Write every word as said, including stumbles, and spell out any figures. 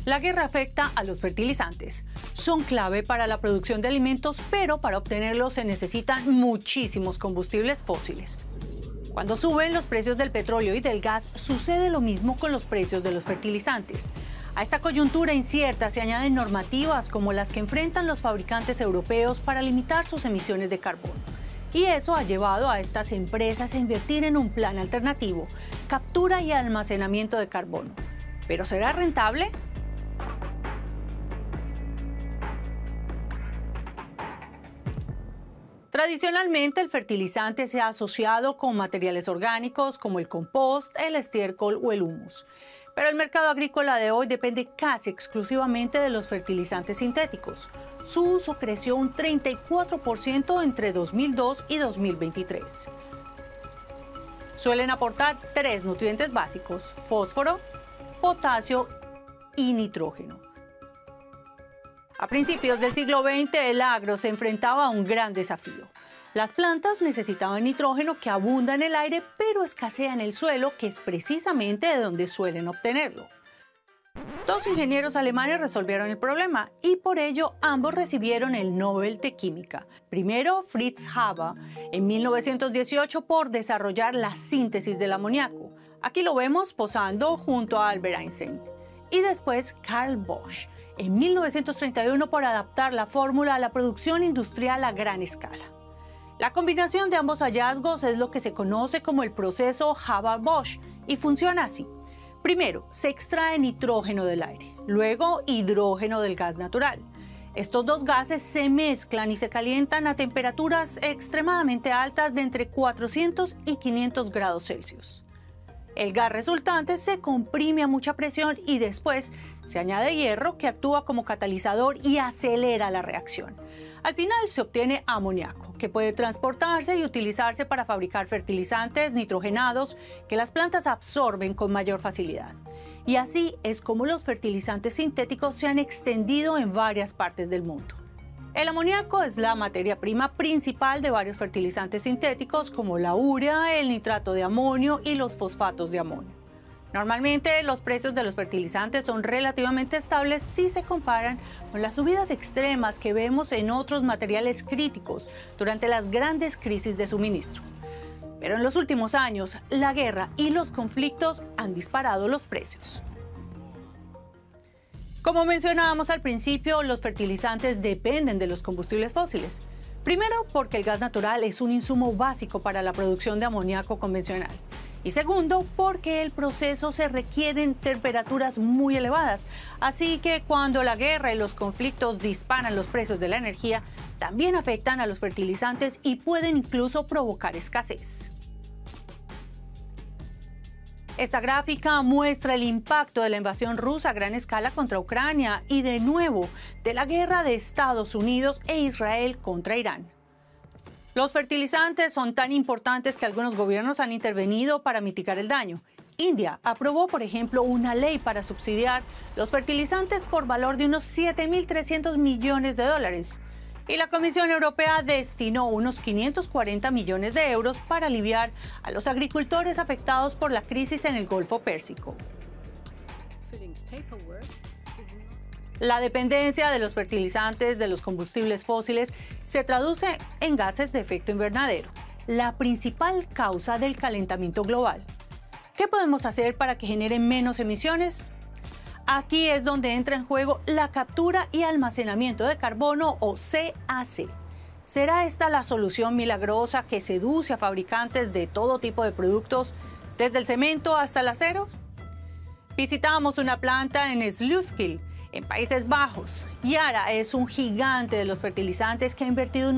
La guerra afecta a los fertilizantes. Son clave para la producción de alimentos, pero para obtenerlos se necesitan muchísimos combustibles fósiles. Cuando suben los precios del petróleo y del gas, sucede lo mismo con los precios de los fertilizantes. A esta coyuntura incierta se añaden normativas como las que enfrentan los fabricantes europeos para limitar sus emisiones de carbono. Y eso ha llevado a estas empresas a invertir en un plan alternativo, captura y almacenamiento de carbono. ¿Pero será rentable? Tradicionalmente, el fertilizante se ha asociado con materiales orgánicos como el compost, el estiércol o el humus. Pero el mercado agrícola de hoy depende casi exclusivamente de los fertilizantes sintéticos. Su uso creció un treinta y cuatro por ciento entre dos mil dos y dos mil veintitrés. Suelen aportar tres nutrientes básicos: fósforo, potasio y nitrógeno. A principios del siglo veinte, el agro se enfrentaba a un gran desafío. Las plantas necesitaban nitrógeno que abunda en el aire, pero escasea en el suelo, que es precisamente de donde suelen obtenerlo. Dos ingenieros alemanes resolvieron el problema y por ello ambos recibieron el Nobel de Química. Primero, Fritz Haber, en mil novecientos dieciocho, por desarrollar la síntesis del amoníaco. Aquí lo vemos posando junto a Albert Einstein. Y después Carl Bosch, en mil novecientos treinta y uno, por adaptar la fórmula a la producción industrial a gran escala. La combinación de ambos hallazgos es lo que se conoce como el proceso Haber-Bosch y funciona así. Primero, se extrae nitrógeno del aire, luego hidrógeno del gas natural. Estos dos gases se mezclan y se calientan a temperaturas extremadamente altas de entre cuatrocientos y quinientos grados Celsius. El gas resultante se comprime a mucha presión y después se añade hierro, que actúa como catalizador y acelera la reacción. Al final se obtiene amoníaco, que puede transportarse y utilizarse para fabricar fertilizantes nitrogenados que las plantas absorben con mayor facilidad. Y así es como los fertilizantes sintéticos se han extendido en varias partes del mundo. El amoníaco es la materia prima principal de varios fertilizantes sintéticos como la urea, el nitrato de amonio y los fosfatos de amonio. Normalmente los precios de los fertilizantes son relativamente estables si se comparan con las subidas extremas que vemos en otros materiales críticos durante las grandes crisis de suministro. Pero en los últimos años, la guerra y los conflictos han disparado los precios. Como mencionábamos al principio, los fertilizantes dependen de los combustibles fósiles. Primero, porque el gas natural es un insumo básico para la producción de amoníaco convencional. Y segundo, porque el proceso se requiere en temperaturas muy elevadas. Así que cuando la guerra y los conflictos disparan los precios de la energía, también afectan a los fertilizantes y pueden incluso provocar escasez. Esta gráfica muestra el impacto de la invasión rusa a gran escala contra Ucrania y, de nuevo, de la guerra de Estados Unidos e Israel contra Irán. Los fertilizantes son tan importantes que algunos gobiernos han intervenido para mitigar el daño. India aprobó, por ejemplo, una ley para subsidiar los fertilizantes por valor de unos siete mil trescientos millones de dólares. Y la Comisión Europea destinó unos quinientos cuarenta millones de euros para aliviar a los agricultores afectados por la crisis en el Golfo Pérsico. La dependencia de los fertilizantes de los combustibles fósiles se traduce en gases de efecto invernadero, la principal causa del calentamiento global. ¿Qué podemos hacer para que generen menos emisiones? Aquí es donde entra en juego la captura y almacenamiento de carbono, o C A C. ¿Será esta la solución milagrosa que seduce a fabricantes de todo tipo de productos, desde el cemento hasta el acero? Visitamos una planta en Sluiskil, en Países Bajos. Yara es un gigante de los fertilizantes que ha invertido